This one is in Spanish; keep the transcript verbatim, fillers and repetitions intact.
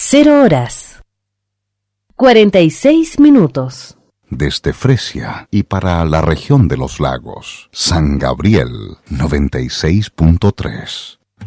Cero horas. Cuarenta y seis minutos. Desde Fresia y para la región de los lagos, San Gabriel noventa y seis punto tres.